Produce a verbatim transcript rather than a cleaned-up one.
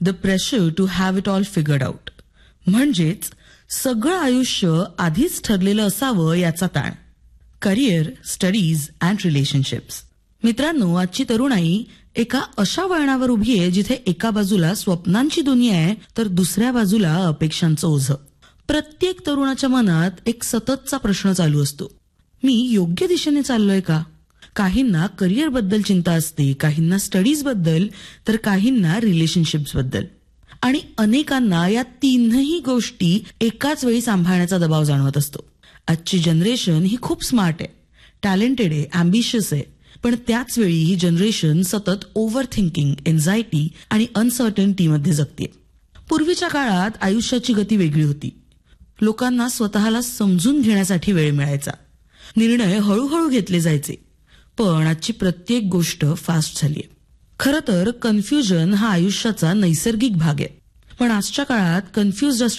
The pressure to have it all figured out. म्हणजेच सगळं आयुष्य आधीच ठरलेलं असावं याचा ताण. Career, studies and relationships. मित्रांनो, आजची तरुणाई एका अशा वळणावर उभी आहे जिथे एका बाजूला स्वप्नांची दुनिया आहे तर दुसऱ्या बाजूला अपेक्षांचं ओझं. प्रत्येक तरुणाच्या मनात एक सततचा प्रश्न चालू असतो, मी योग्य दिशेने चाललोय का? काहींना करिअर बद्दल चिंता असते, काहींना स्टडीज बद्दल, तर काहींना रिलेशनशिप्स बद्दल. आणि अनेकांना या तीनही गोष्टी एकाच वेळी सांभाळण्याचा दबाव जाणवत असतो. आजची जनरेशन ही खूप स्मार्ट आहे, टॅलेंटेड आहे, अँबिशियस आहे, पण त्याच वेळी ही जनरेशन सतत ओव्हर थिंकिंग, एन्झायटी आणि अनसर्टनिटीमध्ये जगते. पूर्वीच्या काळात आयुष्याची गती वेगळी होती. लोकांना स्वतःला समजून घेण्यासाठी वेळ मिळायचा, निर्णय हळूहळू घेतले जायचे. पण आजची प्रत्येक गोष्ट फास्ट झालीय. खरं तर कन्फ्युजन हा आयुष्याचा नैसर्गिक भाग आहे, पण आजच्या काळात कन्फ्युज्ड